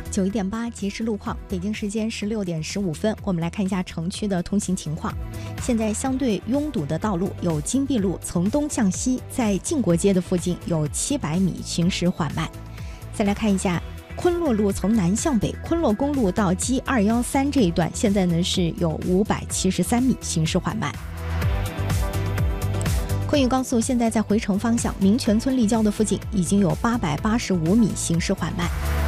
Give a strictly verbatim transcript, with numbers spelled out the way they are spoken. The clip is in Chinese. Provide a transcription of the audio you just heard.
九一点八即时路况，北京时间十六点十五分，我们来看一下城区的通行情况。现在相对拥堵的道路有金碧路从东向西，在晋国街的附近有七百米，行驶缓慢。再来看一下昆洛路从南向北，昆洛公路到 G 二一三这一段，现在呢是有五百七十三米，行驶缓慢。昆玉高速现在在回程方向，民权村立交的附近已经有八百八十五米，行驶缓慢。